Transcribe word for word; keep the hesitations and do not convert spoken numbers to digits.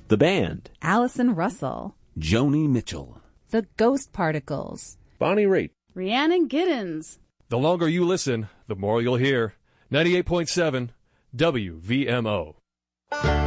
The Band, Allison Russell, Joni Mitchell, The Ghost Particles, Bonnie Raitt, Rhiannon Giddens. The longer you listen, the more you'll hear. ninety-eight point seven W V M O.